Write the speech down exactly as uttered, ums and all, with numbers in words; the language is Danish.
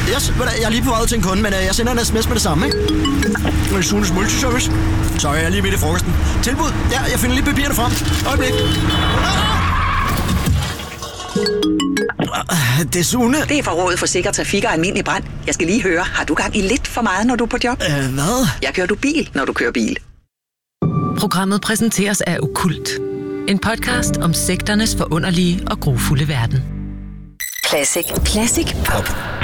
Yes, jeg er lige på vej ud til en kunde, men jeg sender en sms med det samme, ikke? Det er Sunes Multiservice. Sorry, jeg er lige midt i frokosten. Tilbud. Ja, jeg finder lige papirerne frem. Øjeblik. Det er Sune. Det er fra Rådet for Sikker Trafik og Almindelig Brand. Jeg skal lige høre, har du gang i lidt for meget, når du er på job? Øh, hvad? Jeg kører du bil, når du kører bil. Programmet præsenteres af Okkult. En podcast om sekternes forunderlige og grufulde verden. Classic. Classic Pop.